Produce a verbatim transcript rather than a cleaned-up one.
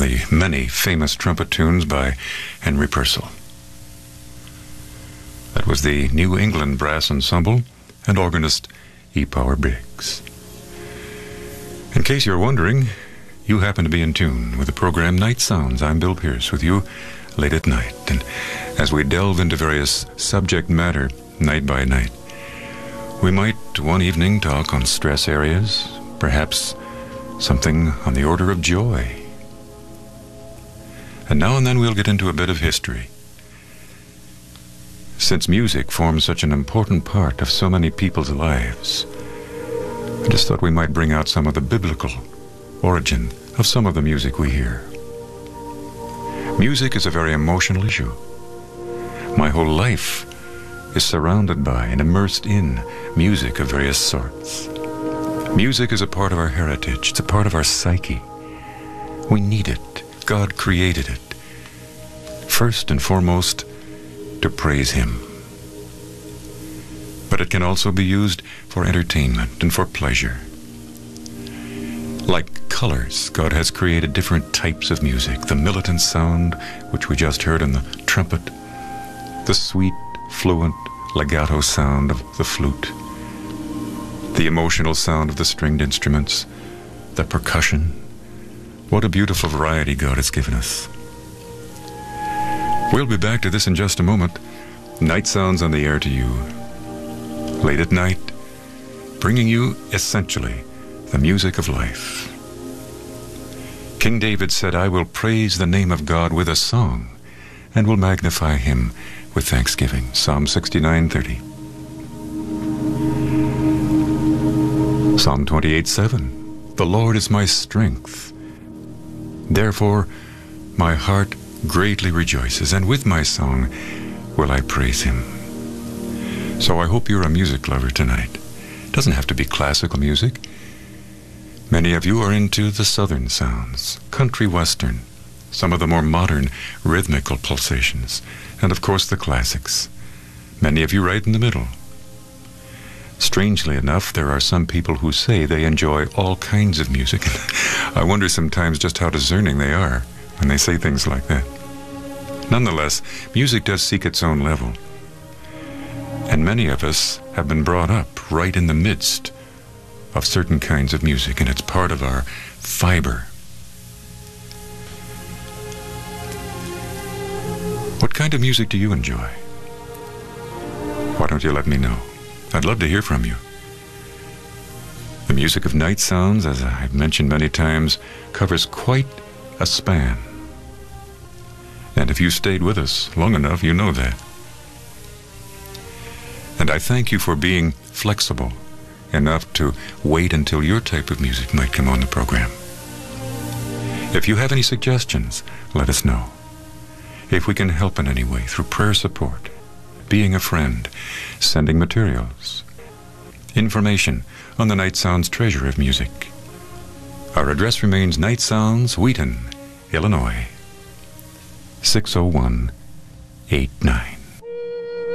the many famous trumpet tunes by Henry Purcell. That was the New England Brass Ensemble and organist E. Power Briggs. In case you're wondering, you happen to be in tune with the program Night Sounds. I'm Bill Pierce with you late at night. And as we delve into various subject matter night by night, we might one evening talk on stress areas, perhaps something on the order of joy. And now and then we'll get into a bit of history. Since music forms such an important part of so many people's lives, I just thought we might bring out some of the biblical origin of some of the music we hear. Music is a very emotional issue. My whole life is surrounded by and immersed in music of various sorts. Music is a part of our heritage. It's a part of our psyche. We need it. God created it. First and foremost, to praise Him. But it can also be used for entertainment and for pleasure. Like colors, God has created different types of music. The militant sound, which we just heard in the trumpet. The sweet, fluent, legato sound of the flute. The emotional sound of the stringed instruments. The percussion. What a beautiful variety God has given us. We'll be back to this in just a moment. Night Sounds on the air to you. Late at night, bringing you essentially the music of life. King David said, I will praise the name of God with a song and will magnify Him with thanksgiving. Psalm sixty-nine thirty. Psalm twenty-eight seven. The Lord is my strength. Therefore, my heart greatly rejoices, and with my song will I praise Him. So I hope you're a music lover tonight. It doesn't have to be classical music. Many of you are into the southern sounds, country western, some of the more modern rhythmical pulsations, and of course the classics. Many of you right in the middle. Strangely enough, there are some people who say they enjoy all kinds of music. I wonder sometimes just how discerning they are when they say things like that. Nonetheless, music does seek its own level. And many of us have been brought up right in the midst of certain kinds of music, and it's part of our fiber. What kind of music do you enjoy? Why don't you let me know? I'd love to hear from you. The music of Night Sounds, as I've mentioned many times, covers quite a span. And if you stayed with us long enough, you know that. And I thank you for being flexible enough to wait until your type of music might come on the program. If you have any suggestions, let us know. If we can help in any way through prayer support, being a friend, sending materials, information on the Night Sounds treasure of music. Our address remains Night Sounds, Wheaton, Illinois, six oh one eight nine.